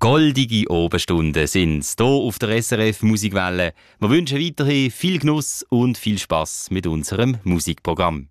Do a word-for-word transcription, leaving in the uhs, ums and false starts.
Goldige Oberstunden sind hier auf der S R F Musikwelle. Wir wünschen weiterhin viel Genuss und viel Spass mit unserem Musikprogramm.